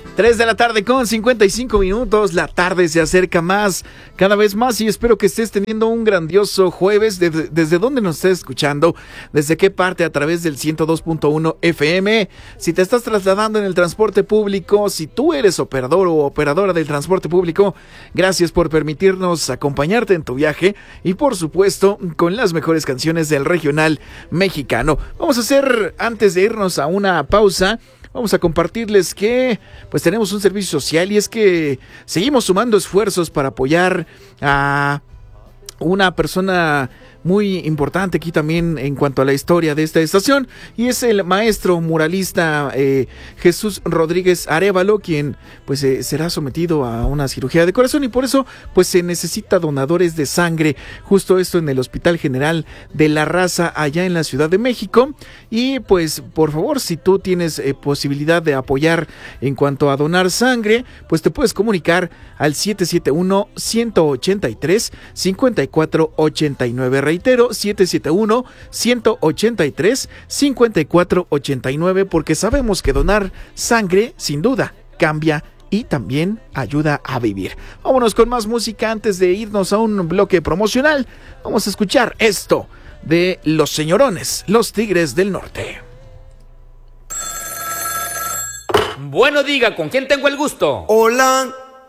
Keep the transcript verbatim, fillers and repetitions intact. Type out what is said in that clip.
tres de la tarde con cincuenta y cinco minutos, la tarde se acerca más, cada vez más, y espero que estés teniendo un grandioso jueves. De, desde dónde nos estés escuchando, desde qué parte, a través del ciento dos punto uno F M, si te estás trasladando en el transporte público, si tú eres operador o operadora del transporte público, gracias por permitirnos acompañarte en tu viaje y por supuesto con las mejores canciones del regional mexicano. Vamos a hacer, antes de irnos a una pausa, vamos a compartirles que pues tenemos un servicio social, y es que seguimos sumando esfuerzos para apoyar a una persona muy importante aquí también en cuanto a la historia de esta estación, y es el maestro muralista eh, Jesús Rodríguez Arévalo, quien pues eh, será sometido a una cirugía de corazón, y por eso pues se necesita donadores de sangre, justo esto en el Hospital General de la Raza allá en la Ciudad de México. Y pues por favor, si tú tienes eh, posibilidad de apoyar en cuanto a donar sangre, pues te puedes comunicar al siete siete uno, uno ocho tres, cinco cuatro ocho nueve. Reitero, siete siete uno, uno ocho tres, cinco cuatro ocho nueve, porque sabemos que donar sangre sin duda cambia y también ayuda a vivir. Vámonos con más música antes de irnos a un bloque promocional. Vamos a escuchar esto de Los Señorones, Los Tigres del Norte. Bueno, diga, ¿con quién tengo el gusto? Hola.